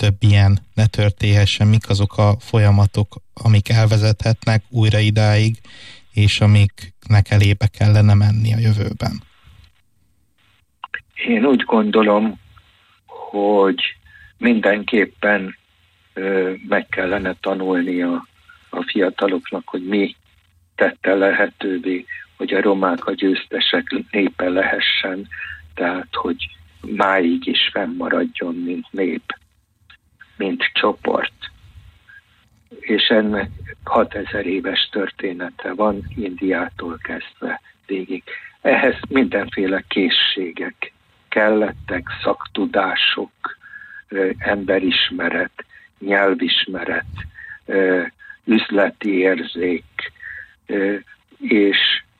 több ilyen ne történhessen, mik azok a folyamatok, amik elvezethetnek újra idáig, és amiknek elébe kellene menni a jövőben? Én úgy gondolom, hogy mindenképpen meg kellene tanulni a fiataloknak, hogy mi tette lehetővé, hogy a romák a győztesek népe lehessen, tehát hogy máig is fennmaradjon, mint nép, mint csoport. És ennek 6000 éves története van, Indiától kezdve végig. Ehhez mindenféle készségek kellettek, szaktudások, emberismeret, nyelvismeret, üzleti érzék, és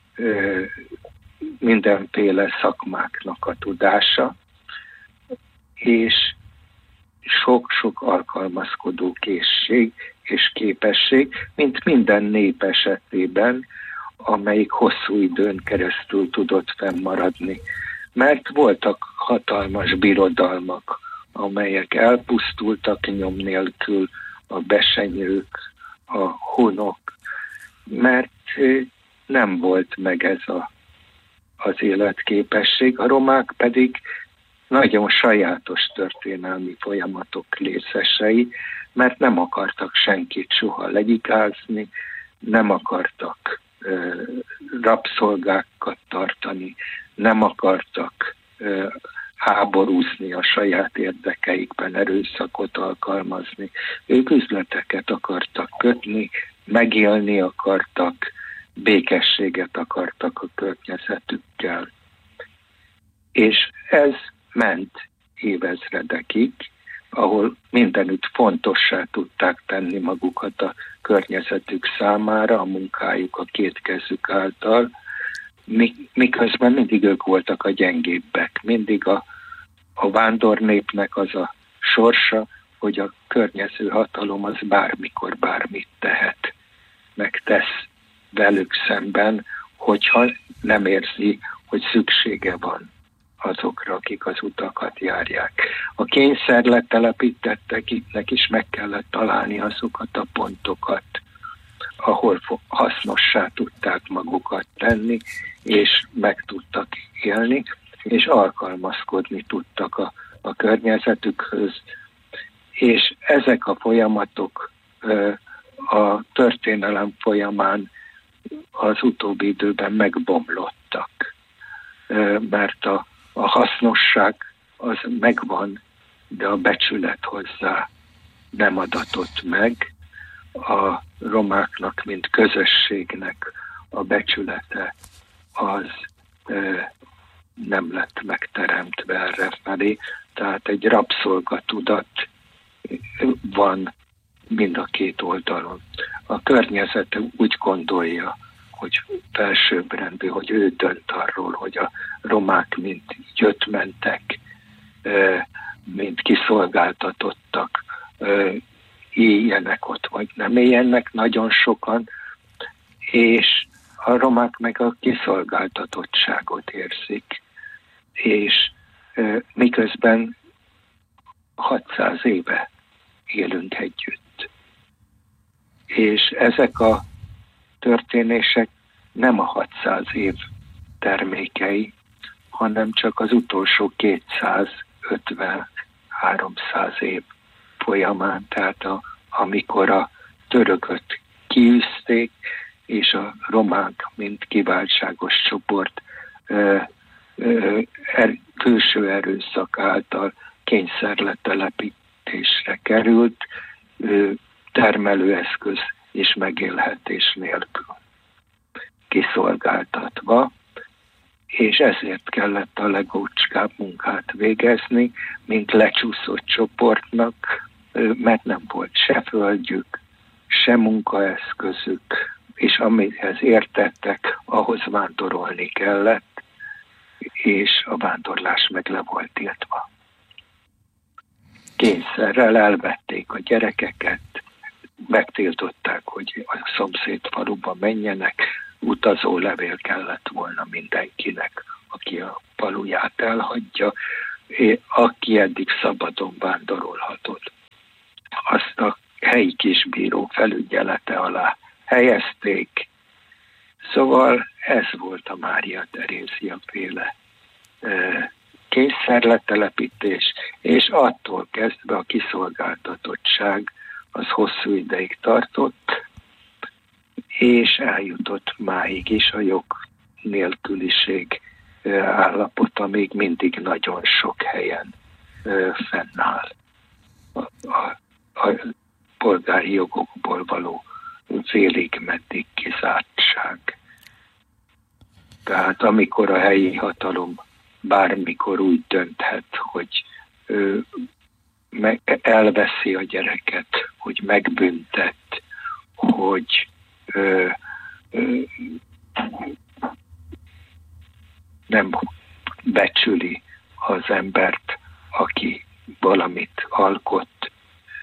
mindenféle szakmáknak a tudása, és sok-sok alkalmazkodó készség és képesség, mint minden nép esetében, amelyik hosszú időn keresztül tudott fennmaradni. Mert voltak hatalmas birodalmak, amelyek elpusztultak nyom nélkül, a besenyők, a hunok, mert nem volt meg ez az életképesség. A romák pedig nagyon sajátos történelmi folyamatok részesei, mert nem akartak senkit soha legyikálni, nem akartak rabszolgákat tartani, nem akartak háborúzni a saját érdekeikben, erőszakot alkalmazni. Ők üzleteket akartak kötni, megélni akartak, békességet akartak a környezetükkel. És ez ment évezredekig, ahol mindenütt fontossá tudták tenni magukat a környezetük számára, a munkájuk a két kezük által, miközben mindig ők voltak a gyengébbek. Mindig a vándornépnek az a sorsa, hogy a környező hatalom az bármikor bármit tehet, megtesz velük szemben, hogyha nem érzi, hogy szüksége van azokra, akik az utakat járják. A kényszer letelepítetteknek is meg kellett találni azokat a pontokat, ahol hasznossá tudták magukat tenni, és meg tudtak élni, és alkalmazkodni tudtak a környezetükhöz. És ezek a folyamatok a történelem folyamán az utóbbi időben megbomlottak, mert a hasznosság az megvan, de a becsület hozzá nem adatott meg. A romáknak, mint közösségnek a becsülete az nem lett megteremtve errefelé, tehát egy rabszolgatudat van mind a két oldalon. A környezet úgy gondolja, hogy felsőbbrendű, hogy ő dönt arról, hogy a romák mint jöttmentek, mint kiszolgáltatottak, éljenek ott, vagy nem éljenek nagyon sokan, és a romák meg a kiszolgáltatottságot érzik, és miközben 600 éve élünk együtt. És ezek a történések nem a 600 év termékei, hanem csak az utolsó 250-300 év folyamán, tehát amikor a törököt kiűzték, és a romák, mint kiváltságos csoport külső erőszak által kényszerletelepítésre került, termelőeszköz és megélhetés nélkül kiszolgáltatva, és ezért kellett a legócskább munkát végezni, mint lecsúszott csoportnak, mert nem volt se földjük, se munkaeszközük, és amihez értettek, ahhoz vándorolni kellett, és a vándorlás meg le volt tiltva. Kényszerrel elvették a gyerekeket, megtiltották, hogy a szomszéd faluba menjenek, utazólevél kellett volna mindenkinek, aki a faluját elhagyja, aki eddig szabadon vándorolhatott. helyi kisbíró felügyelete alá helyezték. Szóval ez volt a Mária Terézia féle kényszerletelepítés, és attól kezdve a kiszolgáltatottság az hosszú ideig tartott, és eljutott máig is a jog nélküliség állapota még mindig nagyon sok helyen fennáll. A polgári jogokból való félig-meddig kizártság. Tehát amikor a helyi hatalom bármikor úgy dönthet, hogy elveszi a gyereket, hogy megbüntet, hogy nem becsüli az embert, aki valamit alkot,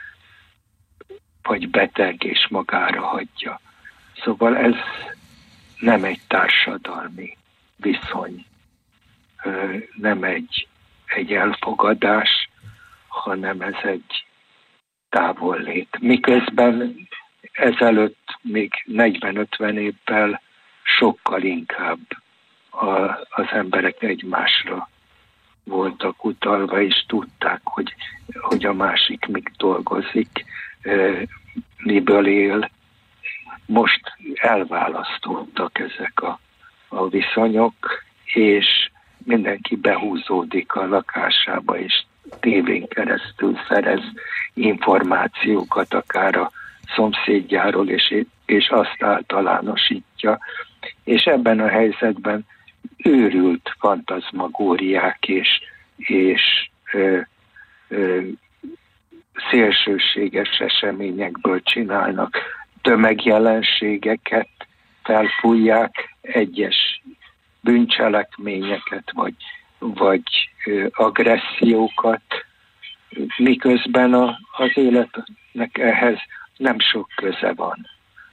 vagy beteg és magára hagyja. Szóval ez nem egy társadalmi viszony, nem egy elfogadás, hanem ez egy távollét. Miközben ezelőtt még 40-50 évvel sokkal inkább az emberek egymásra voltak utalva, és tudták, hogy a másik mik dolgozik, miből él. Most elválasztottak ezek a viszonyok, és mindenki behúzódik a lakásába, és tévén keresztül szerez információkat akár a szomszédjáról, és azt általánosítja. És ebben a helyzetben őrült fantazmagóriák és szélsőséges eseményekből csinálnak tömegjelenségeket, felfújják egyes bűncselekményeket, vagy agressziókat, miközben az életnek ehhez nem sok köze van.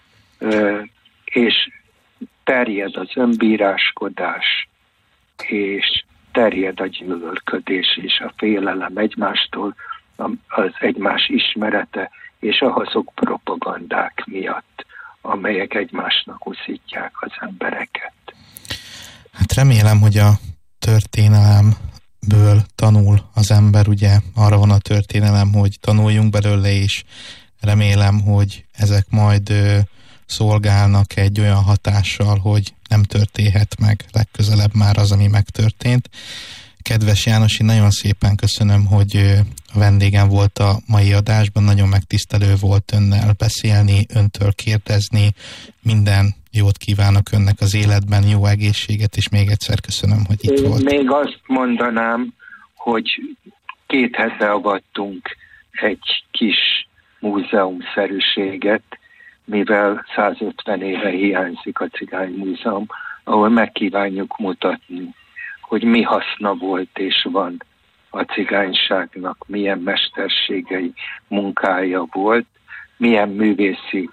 És terjed az önbíráskodás, és terjed a gyűlölködés és a félelem egymástól, az egymás ismerete, és azok propagandák miatt, amelyek egymásnak uszítják az embereket. Hát remélem, hogy a történelemből tanul az ember, ugye arra van a történelem, hogy tanuljunk belőle, és remélem, hogy ezek majd szolgálnak egy olyan hatással, hogy nem történhet meg legközelebb már az, ami megtörtént. Kedves János, én nagyon szépen köszönöm, hogy a vendégem volt a mai adásban, nagyon megtisztelő volt önnel beszélni, öntől kérdezni, minden jót kívánok önnek az életben, jó egészséget, és még egyszer köszönöm, hogy itt volt. Még azt mondanám, hogy 2 hete avattunk egy kis múzeumszerűséget, mivel 150 éve hiányzik a Cigány Múzeum, ahol megkívánjuk mutatni, hogy mi haszna volt és van a cigányságnak, milyen mesterségei, munkája volt, milyen művészi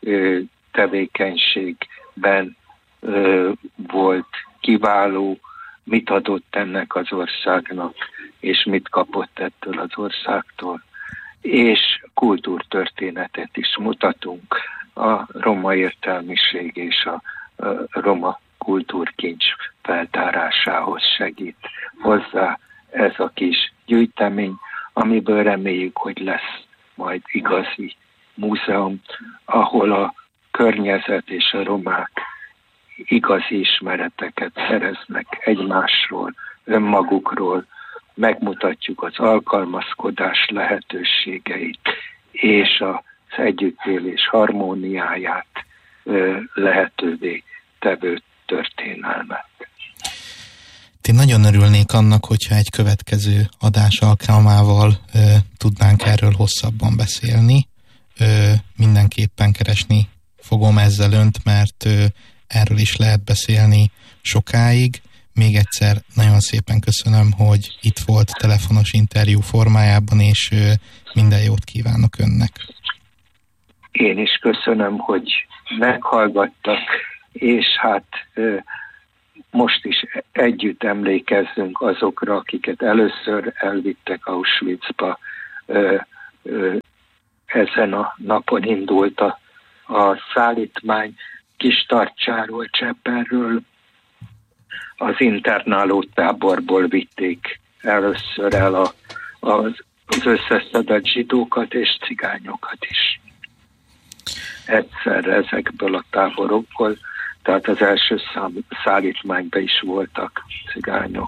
tevékenységben volt kiváló, mit adott ennek az országnak, és mit kapott ettől az országtól. És kultúrtörténetet is mutatunk, a roma értelmiség és a roma kultúrkincs feltárásához segít hozzá ez a kis gyűjtemény, amiből reméljük, hogy lesz majd igazi múzeum, ahol a környezet és a romák igazi ismereteket szereznek egymásról, önmagukról, megmutatjuk az alkalmazkodás lehetőségeit és az együttélés harmóniáját lehetővé tevő történelmet. Én nagyon örülnék annak, hogyha egy következő adás alkalmával tudnánk erről hosszabban beszélni. Mindenképpen keresni fogom ezzel önt, mert erről is lehet beszélni sokáig. Még egyszer nagyon szépen köszönöm, hogy itt volt telefonos interjú formájában, és minden jót kívánok önnek. Én is köszönöm, hogy meghallgattak, és hát most is együtt emlékezzünk azokra, akiket először elvittek Auschwitzba ezen a napon indult a szállítmány Kistarcsáról, Csepperről. Az internáló táborból vitték először el az összeszedett zsidókat és cigányokat is. Egyszerre ezekből a táborokból, tehát az első szállítmányban is voltak cigányok.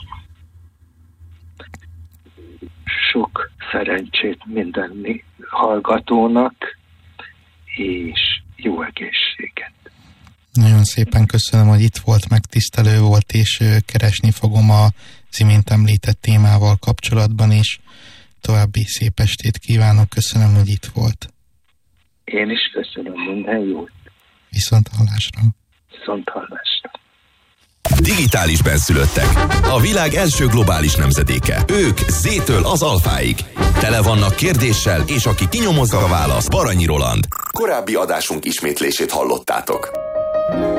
Sok szerencsét minden hallgatónak, és jó egészséget. Nagyon szépen köszönöm, hogy itt volt, megtisztelő volt, és keresni fogom az imént említett témával kapcsolatban is. További szép estét kívánok, köszönöm, hogy itt volt. Én is köszönöm, minden jót. Viszont hallásra. Viszont hallásra. Digitális benszülöttek. A világ első globális nemzedéke. Ők Z-től az alfáig. Tele vannak kérdéssel, és aki kinyomozza a választ, Baranyi Roland. Korábbi adásunk ismétlését hallottátok.